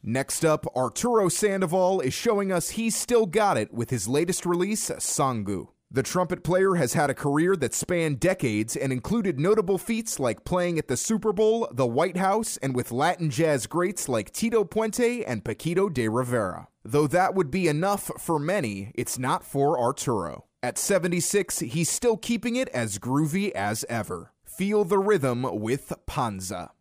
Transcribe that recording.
Next up, Arturo Sandoval is showing us he's still got it with his latest release, Sangu. The trumpet player has had a career that spanned decades and included notable feats like playing at the Super Bowl, the White House, and with Latin jazz greats like Tito Puente and Paquito de Rivera. Though that would be enough for many, it's not for Arturo. At 76, he's still keeping it as groovy as ever. Feel the rhythm with Panza.